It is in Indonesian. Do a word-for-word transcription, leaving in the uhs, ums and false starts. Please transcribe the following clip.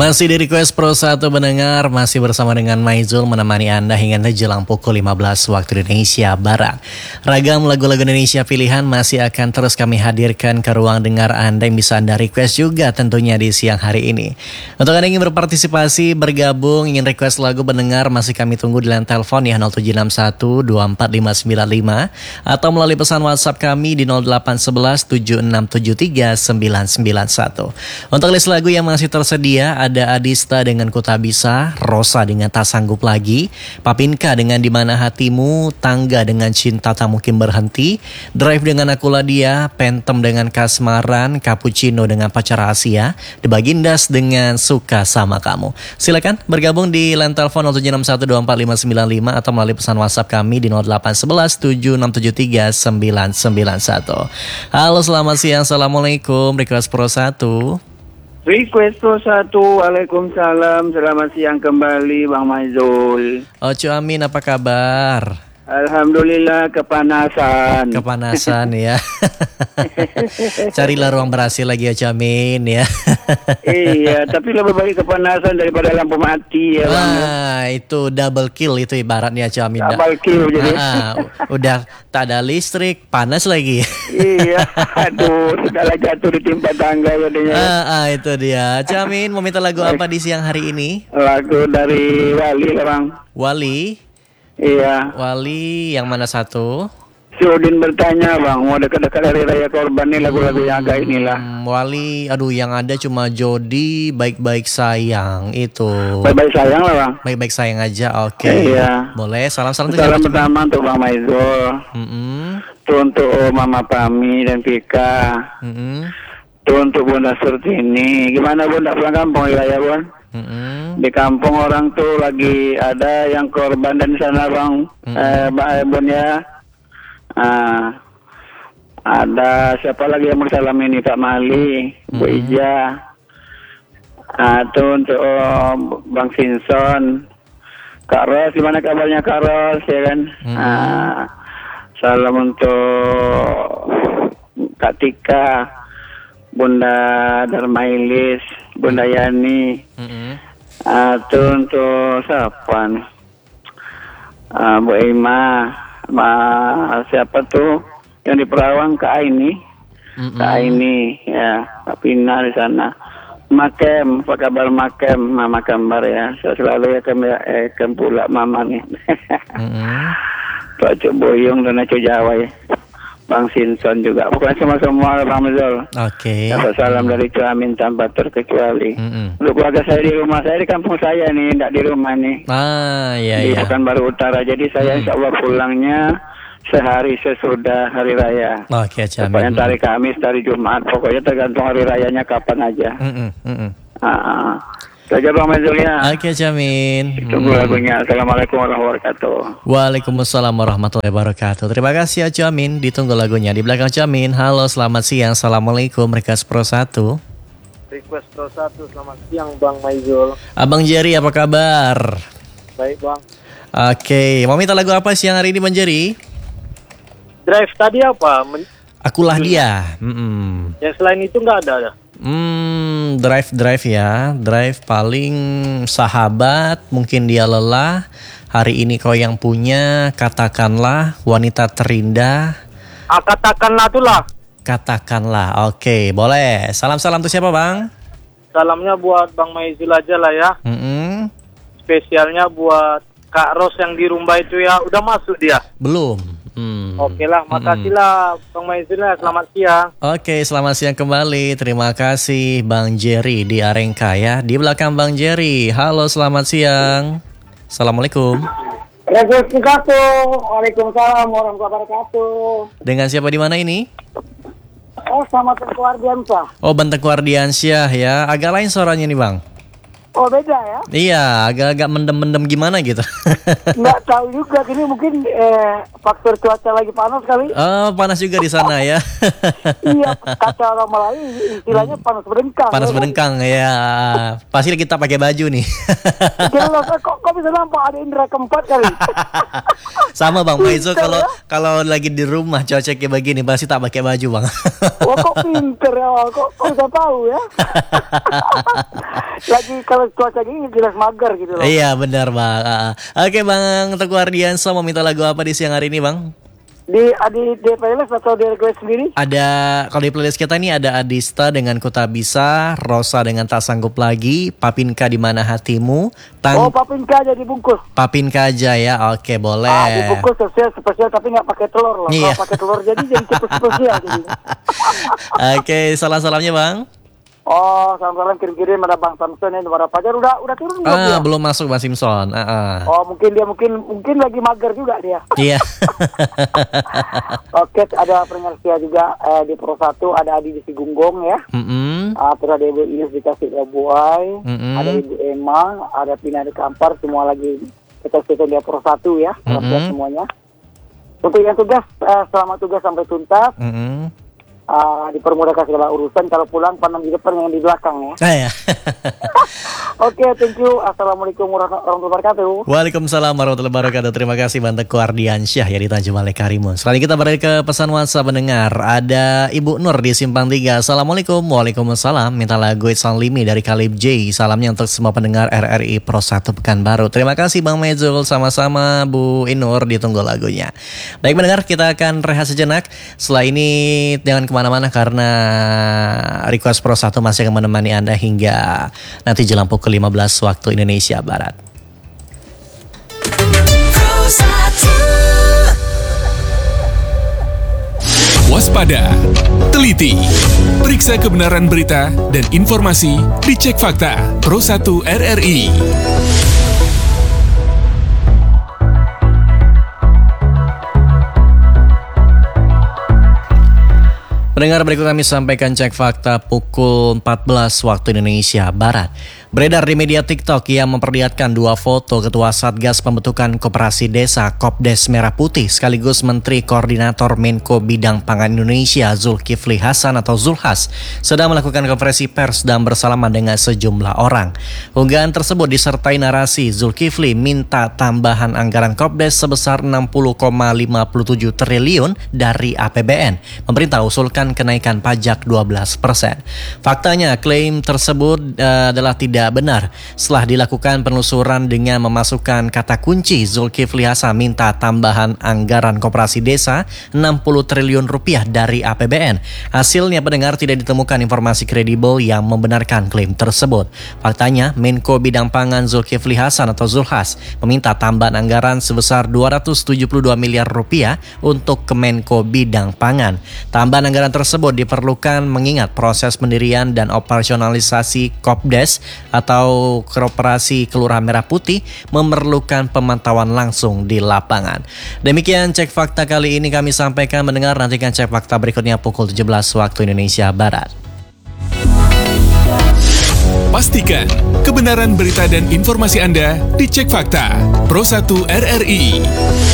Masih di Request Pro satu mendengar, masih bersama dengan Maizul menemani Anda hingga menjelang pukul lima belas waktu Indonesia Barat. Ragam lagu-lagu Indonesia pilihan masih akan terus kami hadirkan ke ruang dengar Anda yang bisa Anda request juga tentunya di siang hari ini. Untuk Anda yang ingin berpartisipasi, bergabung, ingin request lagu mendengar, masih kami tunggu di line telepon ya nol tujuh enam satu dua empat lima sembilan lima atau melalui pesan WhatsApp kami di nol delapan satu satu tujuh enam tujuh tiga sembilan sembilan satu. Untuk list lagu yang masih tersedia, ada Adista dengan Ku Tak Bisa, Rosa dengan Tak Sanggup Lagi, Papinka dengan Di Mana Hatimu, Tangga dengan Cinta Tak Mungkin Berhenti, Drive dengan Akulah Dia, Pentem dengan Kasmaran, Cappuccino dengan Pacar Rahasia, The Bagindas dengan Suka Sama Kamu. Silakan bergabung di line telepon nol tujuh enam satu dua empat lima sembilan lima atau melalui pesan WhatsApp kami di nol delapan satu satu tujuh enam tujuh tiga sembilan sembilan satu. Halo, selamat siang, Assalamualaikum, Request Pro satu. Request Pro satu, Waalaikumsalam, selamat siang kembali Bang Maizul. Oce Amin, apa kabar? Alhamdulillah kepanasan. Kepanasan ya. Carilah ruang berhasil lagi Oce Amin ya. Iya, tapi lebih baik kepanasan daripada lampu mati ya Bang. Ah, itu double kill itu ibaratnya Oce Amin. Double kill jadi. Ah, udah tak ada listrik, panas lagi. Iya, aduh, segala jatuh ditimpa tangga jadinya. Ah, ah, itu dia. Oce Amin mau minta lagu apa di siang hari ini? Lagu dari Wali Bang. Wali. Iya. Wali yang mana satu? Si Udin bertanya Bang, mau dekat-dekat hari raya korban nih lagu-lagu yang agak inilah. Hmm, Wali, aduh yang ada cuma Jody, Baik-Baik Sayang itu. Baik-baik sayang lah Bang. Baik-baik sayang aja, oke. Okay. Iya. Boleh, salam-salam tuh. Salam pertama untuk Bang Maizul. Mm-hmm. Tuh untuk Mama Pami dan Pika. Mm-hmm. Tuh untuk Bunda Surtini. Gimana Bunda pulang kampung ya Bun? Mm-hmm. Di kampung orang tuh lagi ada yang korban dan di sana Bang. Mm-hmm. Eh, Bang Bun ya. Ah, ada siapa lagi yang bersalam ini, Pak Mali, mm-hmm. Bu Ija. Ah, tuh untuk oh, Bang Sinson. Kak Ros, gimana kabarnya Kak Ros ya kan? Mm-hmm. Ah, salam untuk Kak Tika, Bunda Darmailis, Bunda Yani. Mm-hmm. Uh, tuh untuk siapa nih? Uh, Bu Ima, Ma, siapa tuh yang di Perawang, Kak Aini, mm-hmm. Kak Aini, ya, Kak Pina di sana. Makem, apa kabar Makem, Mama Kambar ya, saya selalu ya kem ya, eh, kem pula Mama nih. Mm-hmm. Pak Cuk Boyong dan Cuk Jawa ya. Bang Sinson juga, bukan semua-semua Bang Maizul. Oke. Okay. Salam dari Cuk Amin tanpa terkecuali. Mm-hmm. Untuk keluarga saya di rumah saya di kampung saya nih, tidak di rumah nih. Ah, iya di iya. Pekanbaru Utara. Jadi saya mm-hmm. insya Allah pulangnya sehari sesudah hari raya. Oke, okay, Amin. Pokoknya hari Kamis, hari Jumat, pokoknya tergantung hari rayanya kapan aja. Mm-hmm. Mm-hmm. Ah. Saja Bang Maizul ya. Oke, Jamin. Tunggu hmm. lagunya. Assalamualaikum warahmatullahi wabarakatuh. Waalaikumsalam warahmatullahi wabarakatuh. Terima kasih Jamin. Ditunggu lagunya di belakang Jamin. Halo, selamat siang. Assalamualaikum. Request Pro satu. Request Pro satu. Selamat siang Bang Maizul. Abang Jerry, apa kabar? Baik Bang. Oke, mau minta lagu apa siang hari ini Bang Jerry? Drive tadi apa? Men- Akulah Dia. Mm-mm. Yang selain itu nggak ada ya? Hmm, drive drive ya, drive paling sahabat, mungkin dia lelah. Hari ini kau yang punya, katakanlah, wanita terindah. Ah, katakanlah tuh lah. Katakanlah, oke, boleh. Salam-salam tuh siapa Bang? Salamnya buat Bang Maizul aja lah ya. Mm-mm. Spesialnya buat Kak Ros yang di rumah itu ya, udah masuk dia? Belum. Hmm. Oke lah, makasih lah Bang Maizul ya, selamat siang. Oke, selamat siang kembali. Terima kasih Bang Jerry di Arengka ya. Di belakang Bang Jerry. Halo, selamat siang. Assalamualaikum. Waalaikumsalam warahmatullahi wabarakatuh. Dengan siapa di mana ini? Oh, sama Tengku Ardiansyah. Oh, Bang Tengku Ardiansyah ya. Agak lain suaranya nih Bang. Oh, beda ya? Iya, agak-agak mendem-mendem gimana gitu. Nggak tahu juga, ini mungkin eh, faktor cuaca lagi panas kali. Oh, panas juga di sana ya. Iya, kata orang Melayu istilahnya panas berdengkang. Panas ya, berdengkang kan? Ya. Pasti kita pakai baju nih. Jelas, kok, kok bisa nampak ada indera keempat kali. Sama Bang Maizul kalau kalau lagi di rumah cuaca kayak begini pasti tak pakai baju Bang. Wah, kok pinter ya, kok, kok bisa tahu ya. Lagi kalau cuaca gini jelas mager gitu loh. Iya benar bang. Ah, ah. Oke bang Teguh Ardiansa mau minta lagu apa di siang hari ini bang? Di di di playlist atau di request sendiri? Ada kalau di playlist kita ini ada Adista dengan Ku Tak Bisa, Rosa dengan Tak Sanggup Lagi, Papinka di Mana Hatimu, Tang Oh, Papinka aja dibungkus. Papinka aja ya. Oke boleh. Ah, dibungkus spesial spesial tapi nggak pakai telur loh. Iya. Kalau pakai telur jadi jadi cepet spesial jadi. Oke salam-salamnya bang. Oh, salam-salam kirim-kirim ada Bang Samson ini ada Fajar udah udah turun belum Ah dia? belum masuk Bang Simpson. Ah, ah. Oh, mungkin dia mungkin mungkin lagi mager juga dia. Iya. Oke, ada pendengar setia juga eh, di Pro satu ada Adi di Sigunggong ya. Mm-mm. Ah, terus ada Ibu Ines di Tasik Rabuai, Mm-mm. ada Ibu Emma, ada Pina di Kampar, semua lagi kita setia di Pro satu ya, Mm-mm. mm semuanya. Untuk yang tugas, eh, selamat tugas sampai tuntas. Mm-mm. Ah, dipermudahkan segala urusan. Kalau pulang pandang di depan yang di belakang ya. Ah, ya. Oke, thank you. Assalamualaikum warahmatullahi wabarakatuh. Waalaikumsalam warahmatullahi wabarakatuh. Terima kasih Bang Teguh Ardiansyah ya di Tanjung Balai Karimun. Selanjutnya kita beralih ke pesan WhatsApp mendengar. Ada Ibu Nur di Simpang tiga. Assalamualaikum. Waalaikumsalam. Minta lagu It's Only Me dari Kalib J. Salamnya untuk semua pendengar R R I Pro satu Pekanbaru. Terima kasih Bang Mezul. Sama-sama Bu Inur, ditunggu lagunya. Baik mendengar, kita akan rehat sejenak. Setelah ini jangan kemana-mana karena request Pro satu masih akan menemani Anda hingga nanti jelang pukul lima belas waktu Indonesia Barat. Waspada, teliti, periksa kebenaran berita dan informasi, dicek fakta. Pro satu R R I. Pendengar, berikut kami sampaikan cek fakta pukul empat belas waktu Indonesia Barat. Beredar di media TikTok yang memperlihatkan dua foto Ketua Satgas Pembentukan Koperasi Desa Kopdes Merah Putih sekaligus Menteri Koordinator Menko Bidang Pangan Indonesia Zulkifli Hasan atau Zulhas sedang melakukan konferensi pers dan bersalaman dengan sejumlah orang. Unggahan tersebut disertai narasi Zulkifli minta tambahan anggaran Kopdes sebesar enam puluh koma lima tujuh triliun dari A P B N. Pemerintah usulkan kenaikan pajak dua belas persen. Faktanya, klaim tersebut uh, adalah tidak benar. Setelah dilakukan penelusuran dengan memasukkan kata kunci, Zulkifli Hasan minta tambahan anggaran koperasi desa enam puluh triliun rupiah dari A P B N. Hasilnya pendengar tidak ditemukan informasi kredibel yang membenarkan klaim tersebut. Faktanya, Menko Bidang Pangan Zulkifli Hasan atau Zulhas meminta tambahan anggaran sebesar dua ratus tujuh puluh dua miliar rupiah untuk Kemenko Bidang Pangan. Tambahan anggaran tersebut diperlukan mengingat proses pendirian dan operasionalisasi Kopdes atau Koperasi Kelurahan Merah Putih memerlukan pemantauan langsung di lapangan. Demikian cek fakta kali ini kami sampaikan. Mendengar, nantikan cek fakta berikutnya pukul tujuh belas waktu Indonesia Barat. Pastikan kebenaran berita dan informasi Anda dicek fakta. Pro satu R R I.